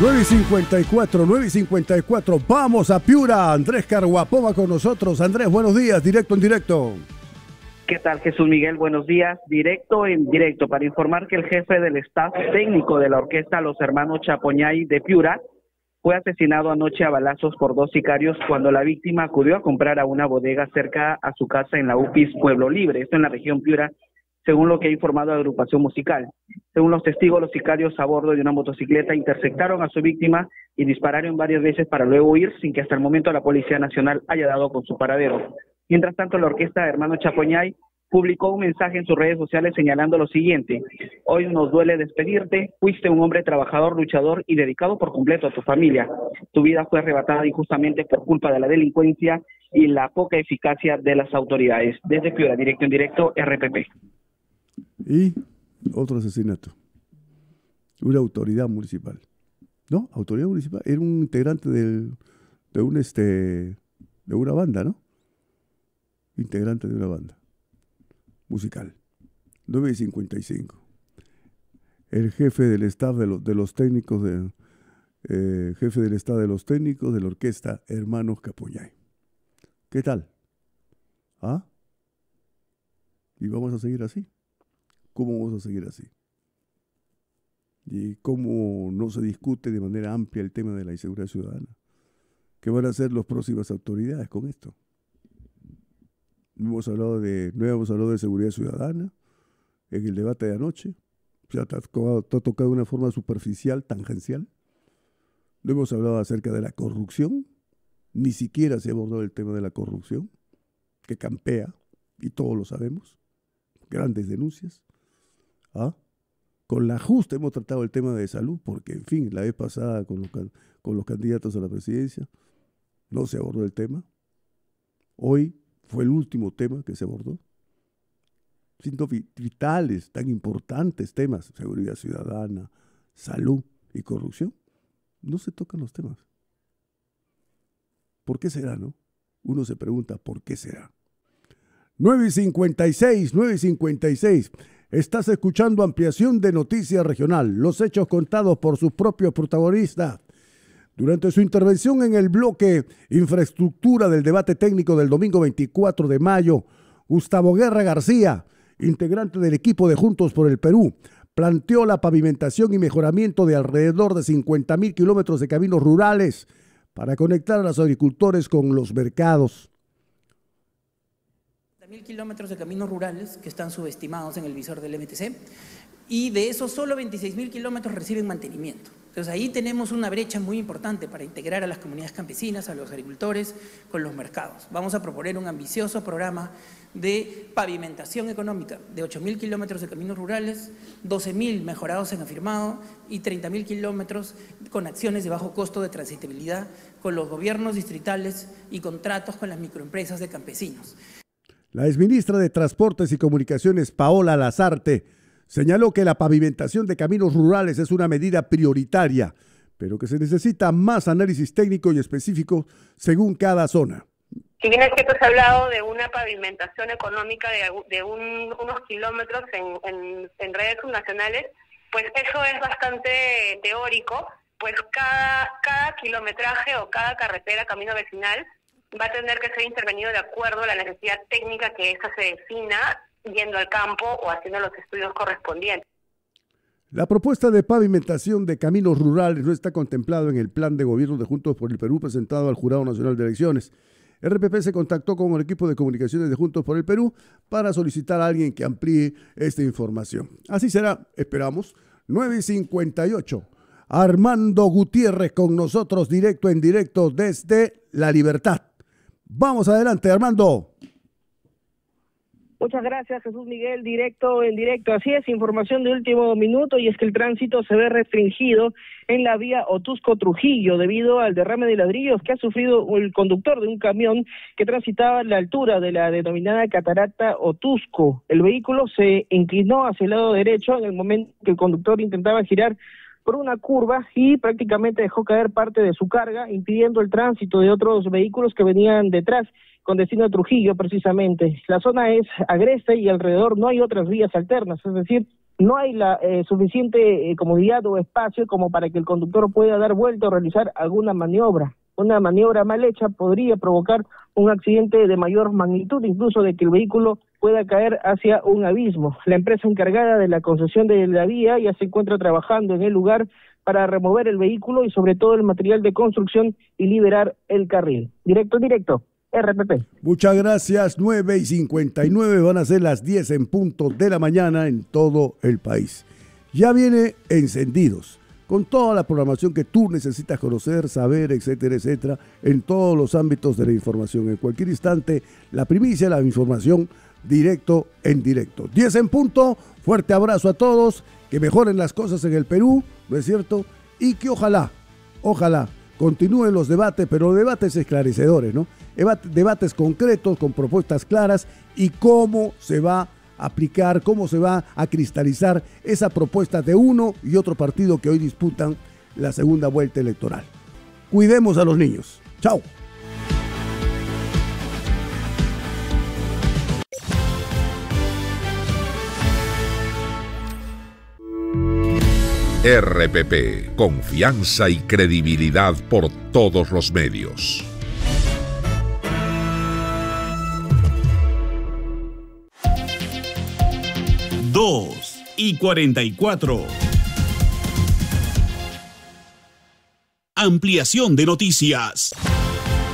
9:54, 9:54. Vamos a Piura. Andrés Carguapó va con nosotros. Andrés, buenos días. Directo en directo. ¿Qué tal, Jesús Miguel? Buenos días. Directo en directo para informar que el jefe del staff técnico de la orquesta Los Hermanos Chapoñay de Piura fue asesinado anoche a balazos por dos sicarios cuando la víctima acudió a comprar a una bodega cerca a su casa en la UPIS Pueblo Libre, esto en la región Piura, según lo que ha informado la agrupación musical. Según los testigos, los sicarios a bordo de una motocicleta interceptaron a su víctima y dispararon varias veces para luego huir sin que hasta el momento la Policía Nacional haya dado con su paradero. Mientras tanto, la orquesta Hermanos Chapoñay publicó un mensaje en sus redes sociales señalando lo siguiente: hoy nos duele despedirte, fuiste un hombre trabajador, luchador y dedicado por completo a tu familia. Tu vida fue arrebatada injustamente por culpa de la delincuencia y la poca eficacia de las autoridades. Desde Piura, directo en directo, RPP. Y otro asesinato. Una autoridad municipal. ¿No? Autoridad municipal. Era un integrante de una banda, ¿no? Integrante de una banda musical. 9:55. El jefe del staff de los técnicos jefe del staff de los técnicos de la orquesta Hermanos Chapoñay. ¿Qué tal? ¿Ah? ¿Y vamos a seguir así? ¿Cómo vamos a seguir así? ¿Y cómo no se discute de manera amplia el tema de la inseguridad ciudadana? ¿Qué van a hacer las próximas autoridades con esto? No hemos hablado de seguridad ciudadana en el debate de anoche. Se ha tocado de una forma superficial, tangencial. No hemos hablado acerca de la corrupción. Ni siquiera se ha abordado el tema de la corrupción, que campea, y todos lo sabemos. Grandes denuncias. ¿Ah? Con la justa hemos tratado el tema de salud, porque, en fin, la vez pasada con los candidatos a la presidencia no se abordó el tema. Hoy fue el último tema que se abordó. Siendo vitales, tan importantes temas, seguridad ciudadana, salud y corrupción, no se tocan los temas. ¿Por qué será, no? Uno se pregunta, ¿por qué será? 9:56, 9:56. Estás escuchando ampliación de Noticias Regional, los hechos contados por sus propios protagonistas. Durante su intervención en el bloque Infraestructura del debate técnico del domingo 24 de mayo, Gustavo Guerra García, integrante del equipo de Juntos por el Perú, planteó la pavimentación y mejoramiento de alrededor de 50.000 kilómetros de caminos rurales para conectar a los agricultores con los mercados. 1.000 kilómetros de caminos rurales que están subestimados en el visor del MTC, y de esos solo 26.000 kilómetros reciben mantenimiento. Entonces ahí tenemos una brecha muy importante para integrar a las comunidades campesinas, a los agricultores, con los mercados. Vamos a proponer un ambicioso programa de pavimentación económica de 8.000 kilómetros de caminos rurales, 12.000 mejorados en afirmado y 30.000 kilómetros con acciones de bajo costo de transitabilidad con los gobiernos distritales y contratos con las microempresas de campesinos. La exministra de Transportes y Comunicaciones, Paola Lazarte, señaló que la pavimentación de caminos rurales es una medida prioritaria, pero que se necesita más análisis técnico y específico según cada zona. Si bien es cierto, se ha hablado de una pavimentación económica de unos kilómetros en redes subnacionales, pues eso es bastante teórico, pues cada kilometraje o cada carretera, camino vecinal, va a tener que ser intervenido de acuerdo a la necesidad técnica que esta se defina, yendo al campo o haciendo los estudios correspondientes. La propuesta de pavimentación de caminos rurales no está contemplado en el plan de gobierno de Juntos por el Perú presentado al Jurado Nacional de Elecciones. RPP se contactó con el equipo de comunicaciones de Juntos por el Perú para solicitar a alguien que amplíe esta información. Así será, esperamos. 9:58. Armando Gutiérrez con nosotros directo en directo desde La Libertad. Vamos adelante, Armando. Muchas gracias, Jesús Miguel, directo en directo. Así es, información de último minuto, y es que el tránsito se ve restringido en la vía Otusco-Trujillo debido al derrame de ladrillos que ha sufrido el conductor de un camión que transitaba a la altura de la denominada catarata Otusco. El vehículo se inclinó hacia el lado derecho en el momento que el conductor intentaba girar por una curva y prácticamente dejó caer parte de su carga, impidiendo el tránsito de otros vehículos que venían detrás con destino a Trujillo precisamente. La zona es agreste y alrededor no hay otras vías alternas, es decir, no hay la suficiente comodidad o espacio como para que el conductor pueda dar vuelta o realizar alguna maniobra. Una maniobra mal hecha podría provocar un accidente de mayor magnitud, incluso de que el vehículo pueda caer hacia un abismo. La empresa encargada de la concesión de la vía ya se encuentra trabajando en el lugar para remover el vehículo y sobre todo el material de construcción y liberar el carril. Directo, RPP. Muchas gracias. 9:59, van a ser las 10 en punto de la mañana en todo el país. Ya viene Encendidos, con toda la programación que tú necesitas conocer, saber, etcétera, etcétera, en todos los ámbitos de la información. En cualquier instante, la primicia, la información, directo en directo. 10 en punto, fuerte abrazo a todos, que mejoren las cosas en el Perú, ¿no es cierto? Y que ojalá, continúen los debates, pero debates esclarecedores, ¿no? Debates concretos, con propuestas claras y cómo se va a aplicar, cómo se va a cristalizar esa propuesta de uno y otro partido que hoy disputan la segunda vuelta electoral. Cuidemos a los niños. Chao. RPP, confianza y credibilidad por todos los medios. Dos y 44. Ampliación de noticias.